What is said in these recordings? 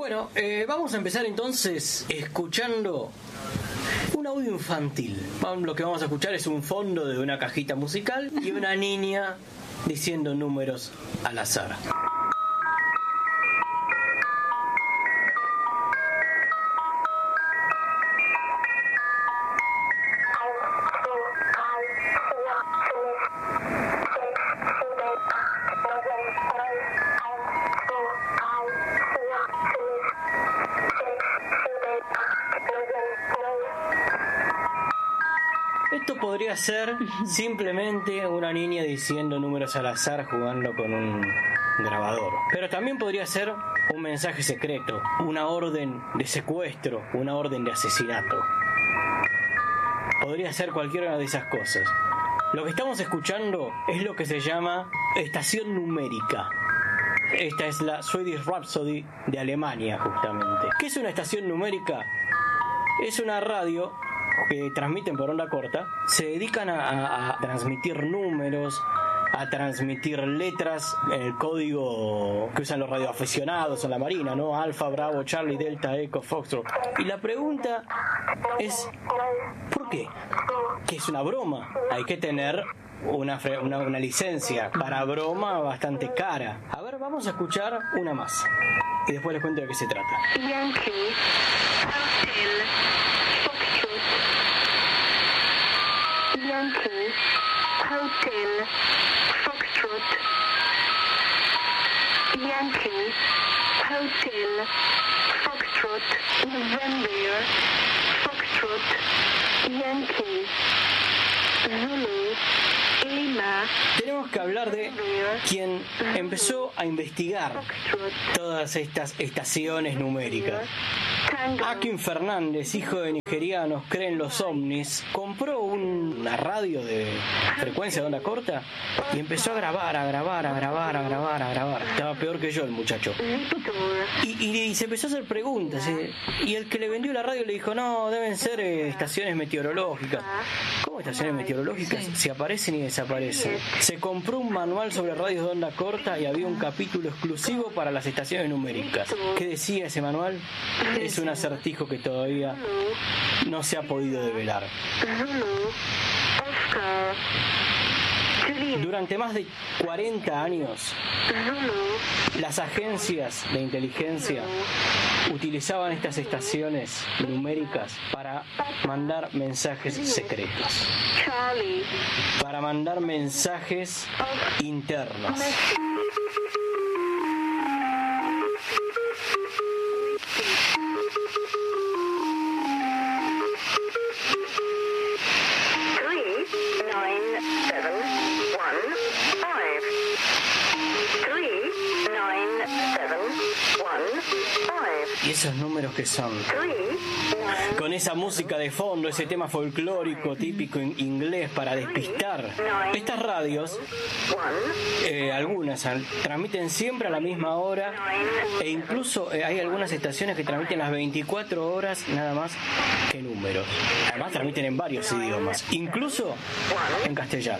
Bueno, vamos a empezar entonces escuchando un audio infantil. Lo que vamos a escuchar es un fondo de una cajita musical y una niña diciendo números al azar. Esto podría ser simplemente una niña diciendo números al azar jugando con un grabador. Pero también podría ser un mensaje secreto, una orden de secuestro, una orden de asesinato. Podría ser cualquiera de esas cosas. Lo que estamos escuchando es lo que se llama estación numérica. Esta es la Swedish Rhapsody de Alemania, justamente. ¿Qué es una estación numérica? Es una radio que transmiten por onda corta, se dedican a transmitir números, a transmitir letras en el código que usan los radioaficionados en la Marina, ¿no? Alfa, Bravo, Charlie, Delta, Echo, Foxtrot. Y la pregunta es, ¿por qué? Que es una broma. Hay que tener una licencia para broma bastante cara. A ver, vamos a escuchar una más y después les cuento de qué se trata. Yankee, Hotel, Foxtrot. Yankee, Hotel, Foxtrot. Yankee, Hotel, Foxtrot. November, Foxtrot. Yankee, Zulu, Lima. Tenemos que hablar de quien empezó a investigar todas estas estaciones numéricas. Akin Fernández, hijo de nigerianos, cree en los ovnis, compró una radio de frecuencia de onda corta y empezó a grabar. Estaba peor que yo el muchacho. Y se empezó a hacer preguntas. Y el que le vendió la radio le dijo, no, deben ser estaciones meteorológicas. ¿Cómo estaciones meteorológicas? Si aparecen y desaparecen. Se compró un manual sobre radios de onda corta y había un capítulo exclusivo para las estaciones numéricas. ¿Qué decía ese manual? Es un acertijo que todavía no se ha podido develar. Durante más de 40 años, las agencias de inteligencia utilizaban estas estaciones numéricas para mandar mensajes secretos, para mandar mensajes internos. ¿Y esos números qué son? Con esa música de fondo, ese tema folclórico típico inglés para despistar. Estas radios, algunas transmiten siempre a la misma hora e incluso hay algunas estaciones que transmiten las 24 horas nada más que números. Además transmiten en varios idiomas, incluso en castellano.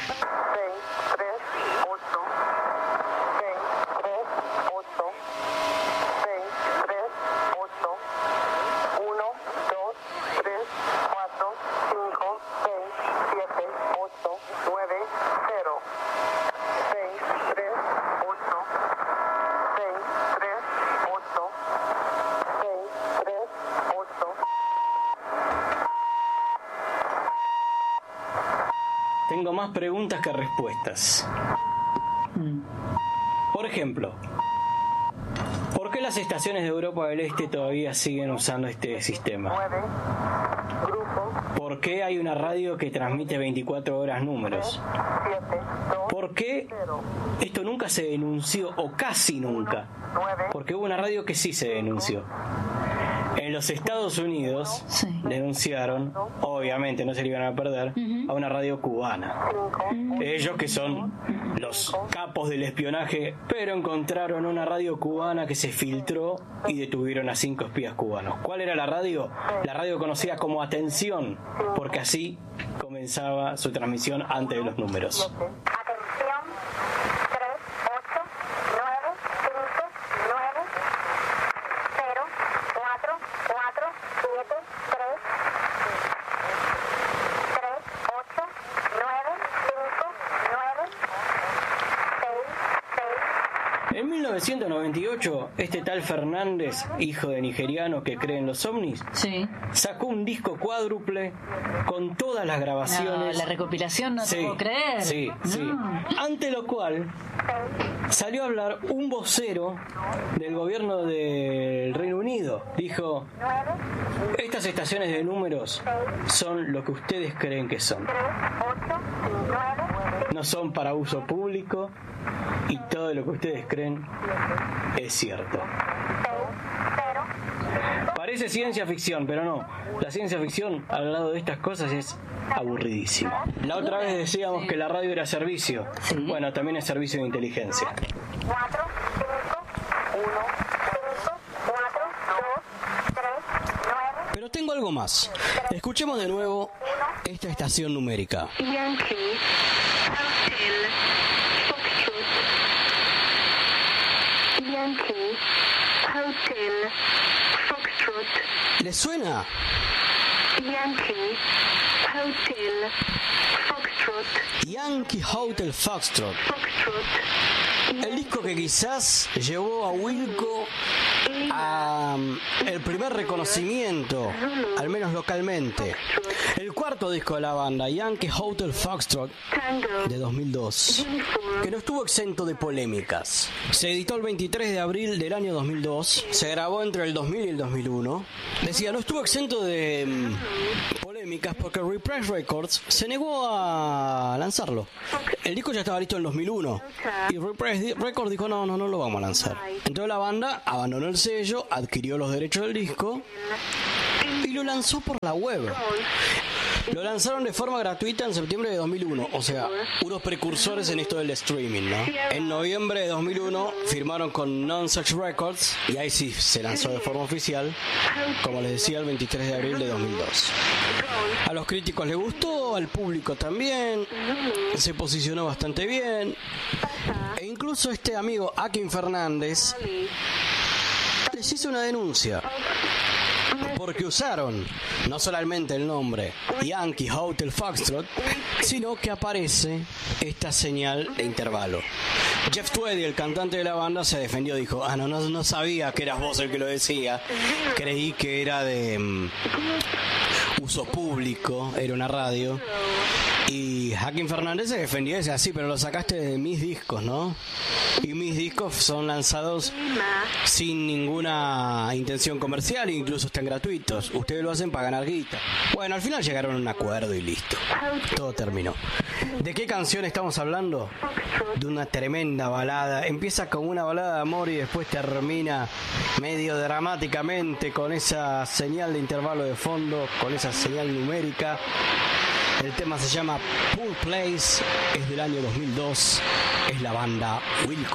Tengo más preguntas que respuestas. Por ejemplo, ¿por qué las estaciones de Europa del Este todavía siguen usando este sistema? ¿Por qué hay una radio que transmite 24 horas números? ¿Por qué esto nunca se denunció o casi nunca? Porque hubo una radio que sí se denunció. En los Estados Unidos denunciaron, obviamente no se le iban a perder, a una radio cubana. Ellos que son los capos del espionaje, pero encontraron una radio cubana que se filtró y detuvieron a 5 espías cubanos. ¿Cuál era la radio? La radio conocida como Atención, porque así comenzaba su transmisión antes de los números. 1998, este tal Fernández, hijo de nigeriano que cree en los ovnis, Sí. sacó un disco cuádruple con todas las grabaciones. No, la recopilación no te puedo creer. Sí, sí. No. Ante lo cual salió a hablar un vocero del gobierno del Reino Unido. Dijo: estas estaciones de números son lo que ustedes creen que son. No son para uso público y todo lo que ustedes creen es cierto. Parece ciencia ficción, pero no. La ciencia ficción al lado de estas cosas es aburridísima. La otra vez decíamos que la radio era servicio. Sí. Bueno, también es servicio de inteligencia. 4, 5, 1, 5, 4, 2, 3, 9. Pero tengo algo más. Escuchemos de nuevo esta estación numérica. Yankee, Hotel, Foxtrot. Yankee, Hotel, Foxtrot. ¿Les suena? Yankee, Hotel, Foxtrot, Yankee Hotel Foxtrot. Foxtrot. El disco que quizás llevó a Wilco a el primer reconocimiento, al menos localmente. El cuarto disco de la banda, Yankee Hotel Foxtrot, Tango, de 2002, que no estuvo exento de polémicas. Se editó el 23 de abril del año 2002, se grabó entre el 2000 y el 2001. Decía, no estuvo exento de polémicas porque Reprise Records se negó a lanzarlo. El disco ya estaba listo en el 2001 y Reprise Records dijo, no lo vamos a lanzar. Entonces la banda abandonó el sello, adquirió los derechos del disco y lo lanzó por la web. Lo lanzaron de forma gratuita en septiembre de 2001, o sea, unos precursores en esto del streaming, ¿no? En noviembre de 2001 firmaron con Non-Such Records y ahí sí se lanzó de forma oficial, como les decía, el 23 de abril de 2002. A los críticos les gustó, al público también, se posicionó bastante bien, e incluso este amigo Akin Fernández les hizo una denuncia. Porque usaron no solamente el nombre Yankee Hotel Foxtrot, sino que aparece esta señal de intervalo. Jeff Tweedy, el cantante de la banda, se defendió, dijo, no sabía que eras vos el que lo decía, creí que era de uso público, era una radio. Y Akin Fernández se defendió y decía, sí, pero lo sacaste de mis discos, ¿no? Y mis discos son lanzados sin ninguna intención comercial, incluso están gratuitos. Ustedes lo hacen para ganar guita. Bueno, al final llegaron a un acuerdo y listo. Todo terminó. ¿De qué canción estamos hablando? De una tremenda balada. Empieza con una balada de amor y después termina medio dramáticamente con esa señal de intervalo de fondo, con esa señal numérica. El tema se llama Pool Place, es del año 2002, es la banda Wilco.